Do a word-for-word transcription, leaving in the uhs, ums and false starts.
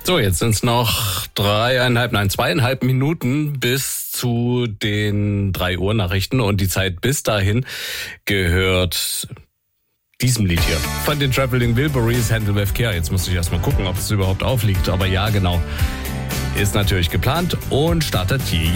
So, jetzt sind es noch dreieinhalb, nein, zweieinhalb Minuten bis zu den drei Uhr Nachrichten und die Zeit bis dahin gehört diesem Lied hier von den Traveling Wilburys, Handle with Care. Jetzt muss ich erstmal gucken, ob es überhaupt aufliegt, aber ja, genau, ist natürlich geplant und startet